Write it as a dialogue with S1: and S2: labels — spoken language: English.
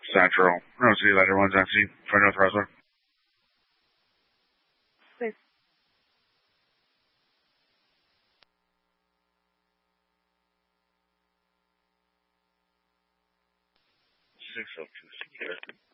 S1: Central. I'll see you later. 110C for North Roswell.
S2: Please.
S1: 602 secure.